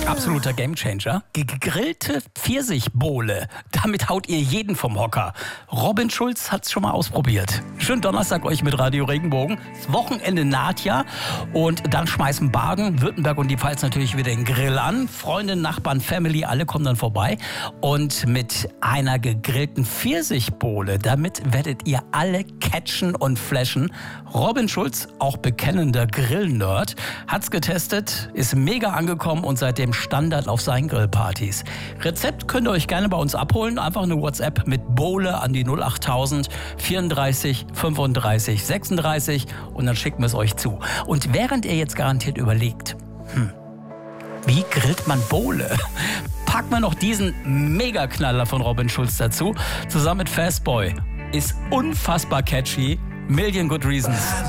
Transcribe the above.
Absoluter Gamechanger. Gegrillte Pfirsichbowle. Damit haut ihr jeden vom Hocker. Robin Schulz hat's schon mal ausprobiert. Schönen Donnerstag euch mit Radio Regenbogen. Das Wochenende naht ja. Und dann schmeißen Baden, Württemberg und die Pfalz natürlich wieder den Grill an. Freunde, Nachbarn, Family, alle kommen dann vorbei. Und mit einer gegrillten Pfirsichbowle, damit werdet ihr alle catchen und flashen. Robin Schulz, auch bekennender Grill-Nerd, hat's getestet, ist mega angekommen und seitdem Standard auf seinen Grillpartys. Rezept könnt ihr euch gerne bei uns abholen. Einfach eine WhatsApp mit Bowle an die 08000 34 35 36 und dann schicken wir es euch zu. Und während ihr jetzt garantiert überlegt, wie grillt man Bowle? Packen wir noch diesen Megaknaller von Robin Schulz dazu. Zusammen mit Fastboy. Ist unfassbar catchy. Million Good Reasons.